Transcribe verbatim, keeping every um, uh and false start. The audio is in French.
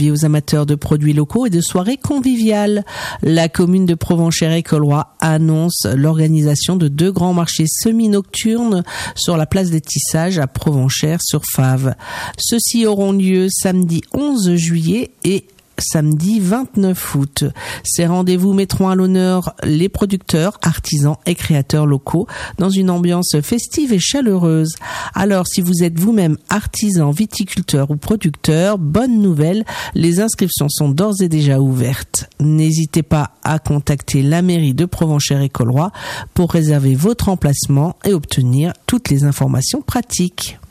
dédié aux amateurs de produits locaux et de soirées conviviales. La commune de Provenchères-et-Colroy annonce l'organisation de deux grands marchés semi-nocturnes sur la place des Tissages à Provenchères-sur-Fave. Ceux-ci auront lieu samedi onze juillet et samedi vingt-neuf août. Ces rendez-vous mettront à l'honneur les producteurs, artisans et créateurs locaux dans une ambiance festive et chaleureuse. Alors, si vous êtes vous-même artisan, viticulteur ou producteur, bonne nouvelle, les inscriptions sont d'ores et déjà ouvertes. N'hésitez pas à contacter la mairie de Provenchères-et-Colroy pour réserver votre emplacement et obtenir toutes les informations pratiques.